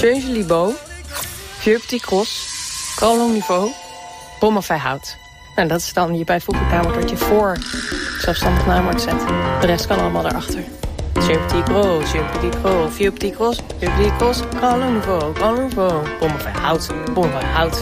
Change-Libo, Vieux Petit Cross, Grand Long Niveau, Bommenvij Hout. Nou, dat is dan je bijvoeglijk naamwoord je voor zelfstandig naamwoord zet. De rest kan allemaal daarachter. Vieux Petit Cross, Vieux Petit Cross, Vieux Petit Cross, Vieux Petit Cross, Grand Long Niveau, Bommenvij Hout, Bommenvij Hout.